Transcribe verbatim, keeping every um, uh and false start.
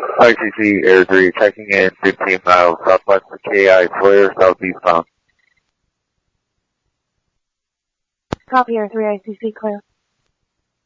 I C C Air three, checking in fifteen miles southwest of K I Flare, southeastbound. Copy Air three, I C C, clear.